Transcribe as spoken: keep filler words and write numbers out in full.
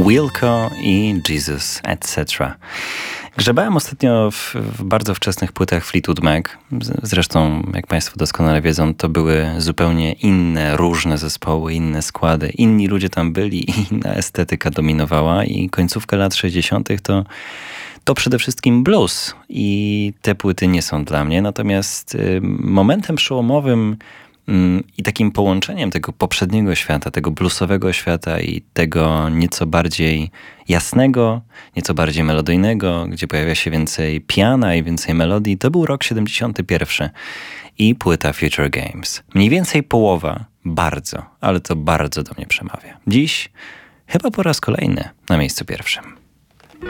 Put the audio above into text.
Wilco i Jesus, et cetera. Grzebałem ostatnio w, w bardzo wczesnych płytach Fleetwood Mac. Zresztą, jak Państwo doskonale wiedzą, to były zupełnie inne, różne zespoły, inne składy. Inni ludzie tam byli i inna estetyka dominowała. I końcówka lat sześćdziesiątych to, to przede wszystkim blues. I te płyty nie są dla mnie. Natomiast y, momentem przełomowym i takim połączeniem tego poprzedniego świata, tego bluesowego świata i tego nieco bardziej jasnego, nieco bardziej melodyjnego, gdzie pojawia się więcej piana i więcej melodii, to był rok siedemdziesiąty pierwszy i płyta Future Games. Mniej więcej połowa, bardzo, ale to bardzo do mnie przemawia. Dziś chyba po raz kolejny na miejscu pierwszym.